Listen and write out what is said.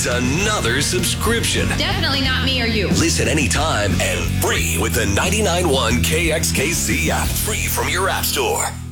needs another subscription. Definitely not me or you. Listen anytime and free with the 99.1 KXKC app. Free from your app store.